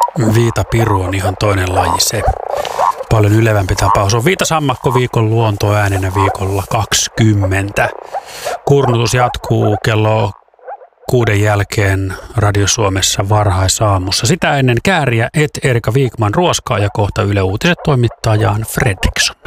Viitapiru on ihan toinen laji se. Paljon ylevämpi tapaus on viitasammakko viikon luontoäänenä viikolla 20. Kurnutus jatkuu kello 6 jälkeen Radio Suomessa varhaisaamussa. Sitä ennen Kääriä Erika Wikman ruoskaa ja kohta Yle Uutiset toimittaa Jan Fredriksson.